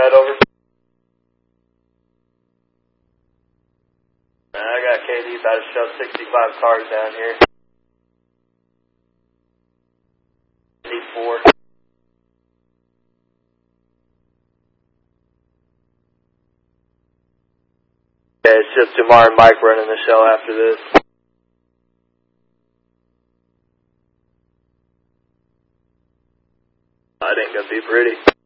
right over. I got KD about to shove 65 cars down here. Need 4. Yeah, it's just Jamar and Mike running the show after this. It ain't gonna be pretty.